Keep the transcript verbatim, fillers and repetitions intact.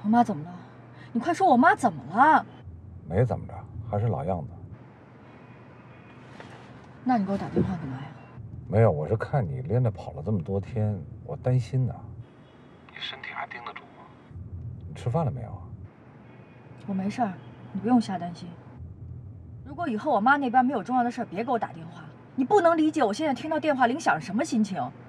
我妈怎么了？你快说，我妈怎么了？ 没怎么着，还是老样子。 那你给我打电话干嘛呀？ 没有，我是看你连着跑了这么多天，我担心呢。你身体还盯得住吗？你吃饭了没有啊？ 我没事儿，你不用瞎担心。如果以后我妈那边没有重要的事儿，别给我打电话。你不能理解我现在听到电话铃响是什么心情。